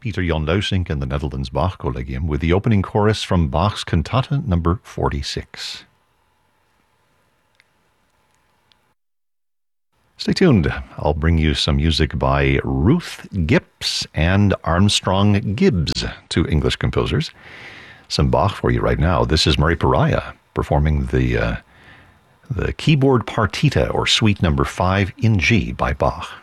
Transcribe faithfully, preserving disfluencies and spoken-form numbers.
Peter Jan Luisink and the Netherlands Bach Collegium with the opening chorus from Bach's Cantata number forty-six. Stay tuned. I'll bring you some music by Ruth Gips and Armstrong Gibbs, two English composers. Some Bach for you right now. This is Murray Pariah performing the uh, the keyboard partita, or suite number five in G by Bach.